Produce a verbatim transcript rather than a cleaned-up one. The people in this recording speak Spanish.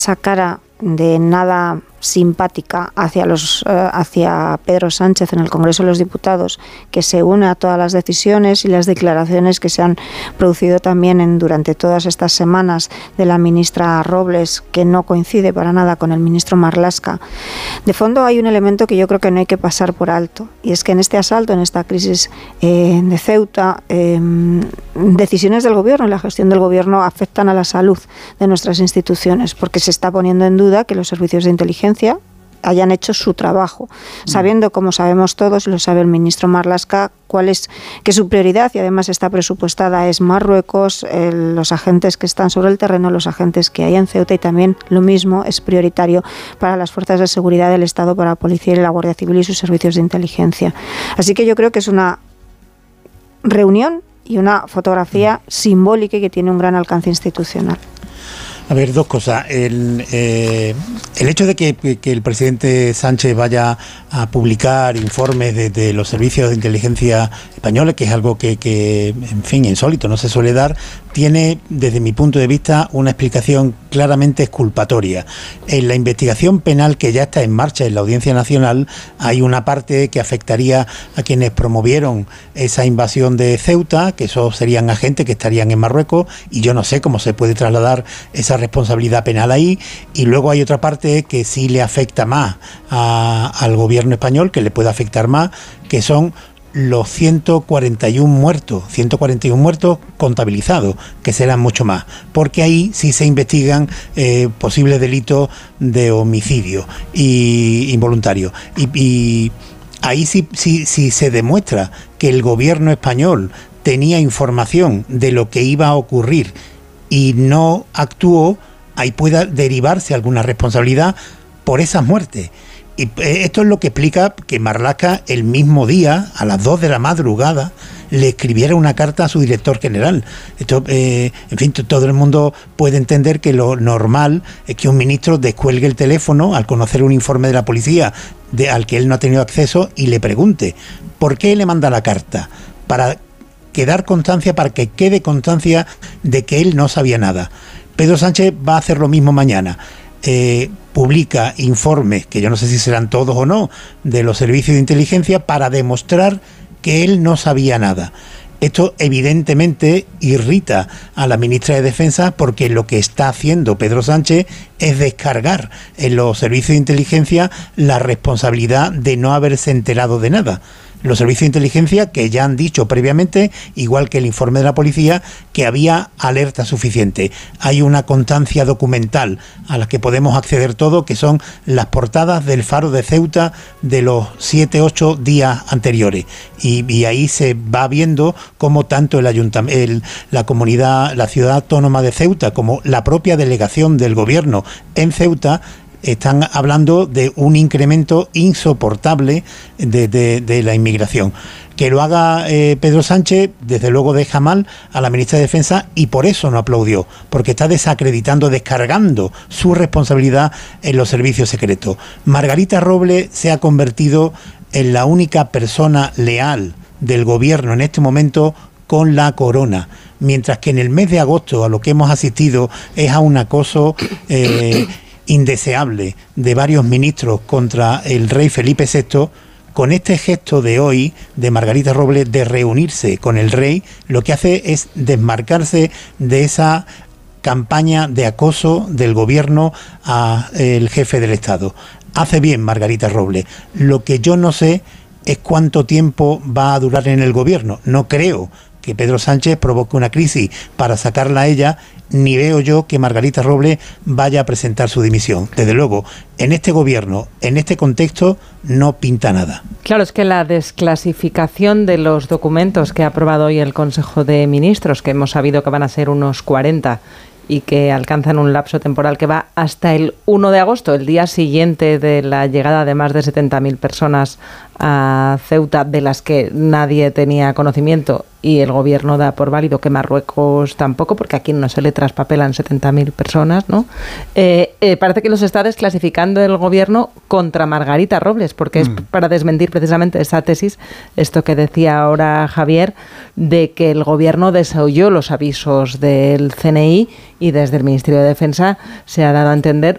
esa cara de nada simpática hacia los eh, hacia Pedro Sánchez en el Congreso de los Diputados, que se une a todas las decisiones y las declaraciones que se han producido también en, durante todas estas semanas de la ministra Robles, que no coincide para nada con el ministro Marlaska. De fondo hay un elemento que yo creo que no hay que pasar por alto, y es que en este asalto, en esta crisis eh, de Ceuta, eh, decisiones del gobierno y la gestión del gobierno afectan a la salud de nuestras instituciones, porque se está poniendo en duda que los servicios de inteligencia hayan hecho su trabajo, sabiendo, como sabemos todos, y lo sabe el ministro Marlaska, cuál es, que su prioridad, y además está presupuestada, es Marruecos, eh, los agentes que están sobre el terreno, los agentes que hay en Ceuta, y también lo mismo es prioritario para las fuerzas de seguridad del Estado, para la Policía y la Guardia Civil y sus servicios de inteligencia. Así que yo creo que es una reunión y una fotografía simbólica y que tiene un gran alcance institucional. A ver, dos cosas. El, eh, el hecho de que, que el presidente Sánchez vaya a publicar informes de, de los servicios de inteligencia españoles, que es algo que, que, en fin, insólito, no se suele dar, tiene, desde mi punto de vista, una explicación claramente exculpatoria. En la investigación penal que ya está en marcha en la Audiencia Nacional, hay una parte que afectaría a quienes promovieron esa invasión de Ceuta, que esos serían agentes que estarían en Marruecos, y yo no sé cómo se puede trasladar esa responsabilidad penal ahí. Y luego hay otra parte que sí le afecta más a, al gobierno español, que le puede afectar más, que son los ciento cuarenta y uno muertos, ciento cuarenta y uno muertos contabilizados, que serán mucho más, porque ahí sí se investigan eh, posibles delitos de homicidio y involuntario. Y, y ahí sí, sí, sí se demuestra que el gobierno español tenía información de lo que iba a ocurrir y no actuó, ahí pueda derivarse alguna responsabilidad por esas muertes. Y esto es lo que explica que Marlaska el mismo día, a las dos de la madrugada, le escribiera una carta a su director general. Esto, eh, en fin, todo el mundo puede entender que lo normal es que un ministro descuelgue el teléfono al conocer un informe de la policía de, al que él no ha tenido acceso y le pregunte ¿por qué le manda la carta? Para quedar constancia, para que quede constancia de que él no sabía nada. Pedro Sánchez va a hacer lo mismo mañana. Eh, publica informes, que yo no sé si serán todos o no, de los servicios de inteligencia para demostrar que él no sabía nada. Esto evidentemente irrita a la ministra de Defensa, porque lo que está haciendo Pedro Sánchez es descargar en los servicios de inteligencia la responsabilidad de no haberse enterado de nada. Los servicios de inteligencia que ya han dicho previamente, igual que el informe de la policía, que había alerta suficiente. Hay una constancia documental a la que podemos acceder todos, que son las portadas del Faro de Ceuta de los siete, ocho días anteriores. Y, y ahí se va viendo cómo tanto el ayuntamiento, el, la comunidad, la ciudad autónoma de Ceuta, como la propia delegación del gobierno en Ceuta, están hablando de un incremento insoportable de, de, de la inmigración. Que lo haga eh, Pedro Sánchez, desde luego deja mal a la ministra de Defensa, y por eso no aplaudió, porque está desacreditando, descargando su responsabilidad en los servicios secretos. Margarita Robles se ha convertido en la única persona leal del gobierno en este momento con la corona, mientras que en el mes de agosto a lo que hemos asistido es a un acoso eh, indeseable de varios ministros contra el rey Felipe sexto. Con este gesto de hoy de Margarita Robles de reunirse con el rey, lo que hace es desmarcarse de esa campaña de acoso del gobierno al jefe del Estado. Hace bien Margarita Robles. Lo que yo no sé es cuánto tiempo va a durar en el gobierno. No creo que Pedro Sánchez provoque una crisis para sacarla a ella, ni veo yo que Margarita Robles vaya a presentar su dimisión. Desde luego, en este gobierno, en este contexto, no pinta nada. Claro, es que la desclasificación de los documentos que ha aprobado hoy el Consejo de Ministros, que hemos sabido que van a ser unos cuarenta y que alcanzan un lapso temporal que va hasta el uno de agosto, el día siguiente de la llegada de más de setenta mil personas a Ceuta, de las que nadie tenía conocimiento, y el gobierno da por válido que Marruecos tampoco, porque aquí no se le traspapelan setenta mil personas, ¿no? Eh, eh, parece que los está desclasificando el gobierno contra Margarita Robles, porque mm. es para desmentir precisamente esa tesis, esto que decía ahora Javier, de que el gobierno desoyó los avisos del C N I, y desde el Ministerio de Defensa se ha dado a entender